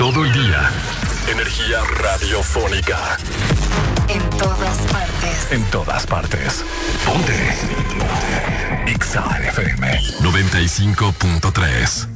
Todo el día. Energía radiofónica. En todas partes. En todas partes. Ponte. Ponte. Exa FM 95.3.